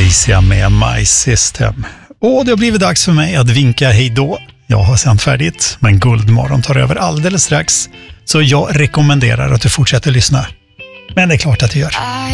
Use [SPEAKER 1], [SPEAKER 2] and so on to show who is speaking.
[SPEAKER 1] Alicia med My System. Och det har blivit dags för mig att vinka hej då. Jag har sänt färdigt, men Guldmorgon tar över alldeles strax. Så jag rekommenderar att du fortsätter lyssna. Men det är klart att du gör.